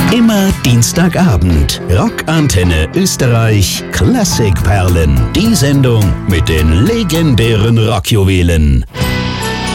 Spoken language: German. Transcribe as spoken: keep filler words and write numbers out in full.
Immer Dienstagabend. Rockantenne Österreich Klassikperlen. Die Sendung mit den legendären Rockjuwelen.